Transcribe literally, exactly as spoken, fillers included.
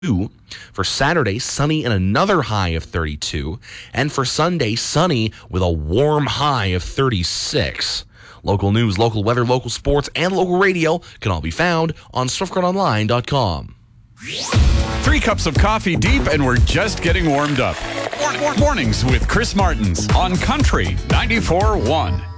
For Saturday, sunny and another high of thirty-two. And for Sunday, sunny with a warm high of thirty-six. Local news, local weather, local sports, and local radio can all be found on swift current online dot com. Three cups of coffee deep, and we're just getting warmed up. Mornings with Chris Martins on Country ninety-four point one.